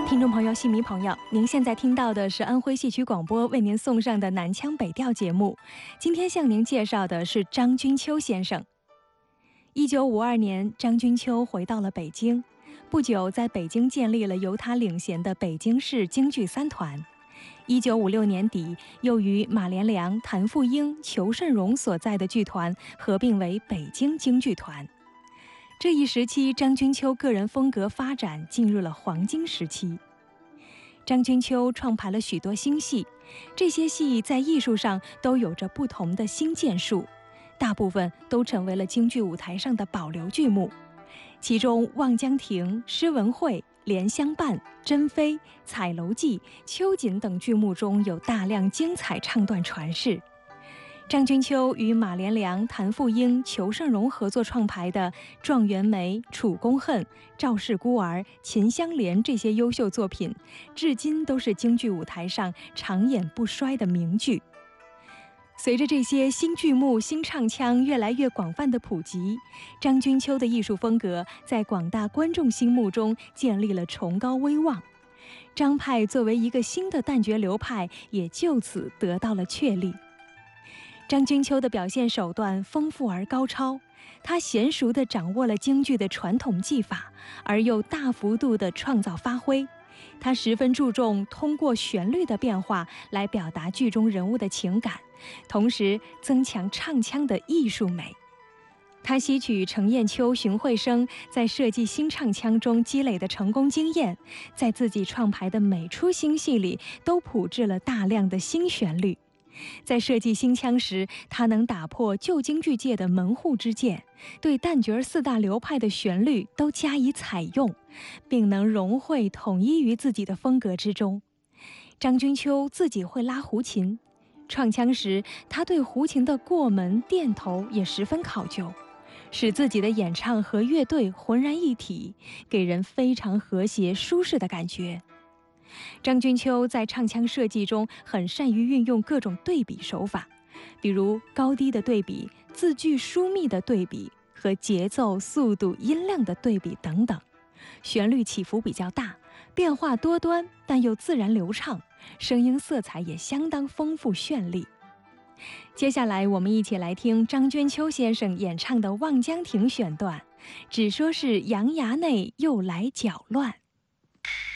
听众朋友、戏迷朋友，您现在听到的是安徽戏曲广播为您送上的南腔北调节目。今天向您介绍的是张君秋先生。1952年，张君秋回到了北京，不久在北京建立了由他领衔的北京市京剧三团。1956年底，又与马连良、谭富英、裘慎荣所在的剧团合并为北京京剧团。这一时期，张君秋个人风格发展进入了黄金时期。张君秋创排了许多新戏，这些戏在艺术上都有着不同的新建树，大部分都成为了京剧舞台上的保留剧目。其中《望江亭》《诗文会》《莲香伴》《珍妃》《彩楼记》《秋瑾》等剧目中有大量精彩唱段传世。张君秋与马连良、谭富英、裘慎荣合作创排的《状元梅》《楚宫恨》《赵氏孤儿》《秦香莲》这些优秀作品，至今都是京剧舞台上长演不衰的名剧。随着这些新剧目、新唱腔越来越广泛的普及，张君秋的艺术风格在广大观众心目中建立了崇高威望。张派作为一个新的旦角流派，也就此得到了确立。张君秋的表现手段丰富而高超，他娴熟地掌握了京剧的传统技法，而又大幅度地创造发挥。他十分注重通过旋律的变化来表达剧中人物的情感，同时增强唱腔的艺术美。他吸取程砚秋、荀慧生在设计新唱腔中积累的成功经验，在自己创排的每出新戏里都谱制了大量的新旋律。在设计新腔时，他能打破旧京剧界的门户之见，对旦角四大流派的旋律都加以采用，并能融汇统一于自己的风格之中。张君秋自己会拉胡琴，创腔时他对胡琴的过门、垫头也十分考究，使自己的演唱和乐队浑然一体，给人非常和谐舒适的感觉。张君秋在唱腔设计中很善于运用各种对比手法，比如高低的对比、字句疏密的对比和节奏、速度、音量的对比等等。旋律起伏比较大，变化多端，但又自然流畅，声音色彩也相当丰富绚丽。接下来我们一起来听张君秋先生演唱的《望江亭》选段，只说是杨衙内又来搅乱。